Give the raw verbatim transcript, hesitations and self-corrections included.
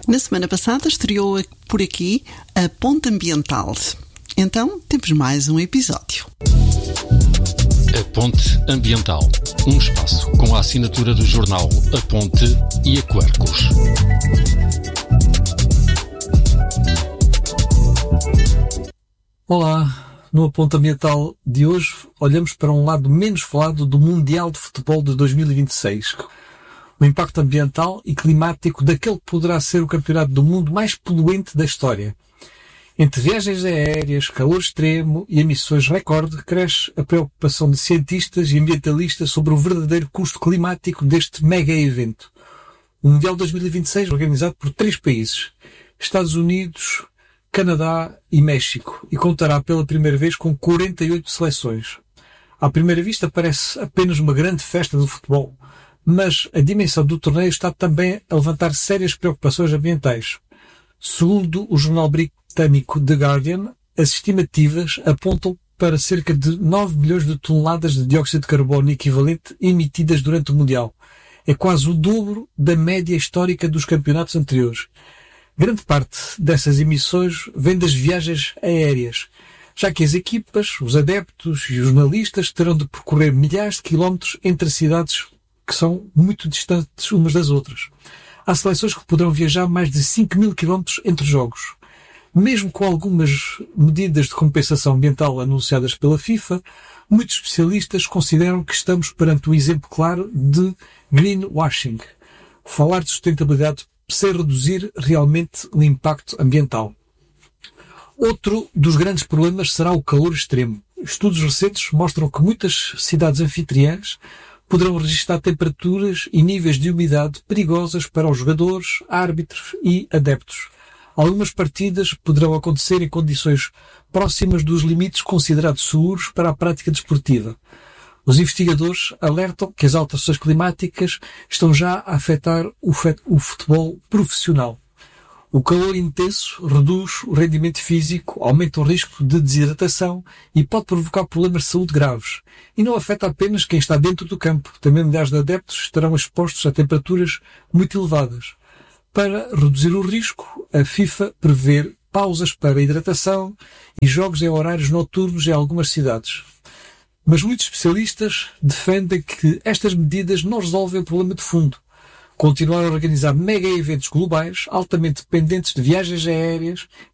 Na semana passada estreou por aqui a Ponte Ambiental. Então temos mais um episódio. A Ponte Ambiental, um espaço com a assinatura do jornal A Ponte e a Quercus. Olá, no A Ponte Ambiental de hoje olhamos para um lado menos falado do Mundial de Futebol de dois mil e vinte e seis. O impacto ambiental e climático daquele que poderá ser o campeonato do mundo mais poluente da história. Entre viagens aéreas, calor extremo e emissões recorde, cresce a preocupação de cientistas e ambientalistas sobre o verdadeiro custo climático deste mega evento. O Mundial dois mil e vinte e seis é organizado por três países, Estados Unidos, Canadá e México, e contará pela primeira vez com quarenta e oito seleções. À primeira vista parece apenas uma grande festa do futebol, mas a dimensão do torneio está também a levantar sérias preocupações ambientais. Segundo o jornal britânico The Guardian, as estimativas apontam para cerca de nove milhões de toneladas de dióxido de carbono equivalente emitidas durante o Mundial. É quase o dobro da média histórica dos campeonatos anteriores. Grande parte dessas emissões vem das viagens aéreas, já que as equipas, os adeptos e os jornalistas terão de percorrer milhares de quilómetros entre cidades que são muito distantes umas das outras. Há seleções que poderão viajar mais de cinco mil quilómetros entre jogos. Mesmo com algumas medidas de compensação ambiental anunciadas pela FIFA, muitos especialistas consideram que estamos perante um exemplo claro de greenwashing. Falar de sustentabilidade sem reduzir realmente o impacto ambiental. Outro dos grandes problemas será o calor extremo. Estudos recentes mostram que muitas cidades anfitriãs poderão registrar temperaturas e níveis de umidade perigosas para os jogadores, árbitros e adeptos. Algumas partidas poderão acontecer em condições próximas dos limites considerados seguros para a prática desportiva. Os investigadores alertam que as alterações climáticas estão já a afetar o futebol profissional. O calor intenso reduz o rendimento físico, aumenta o risco de desidratação e pode provocar problemas de saúde graves. E não afeta apenas quem está dentro do campo. Também milhares de adeptos estarão expostos a temperaturas muito elevadas. Para reduzir o risco, a FIFA prevê pausas para hidratação e jogos em horários noturnos em algumas cidades. Mas muitos especialistas defendem que estas medidas não resolvem o problema de fundo. Continuar a organizar mega eventos globais altamente dependentes de viagens aéreas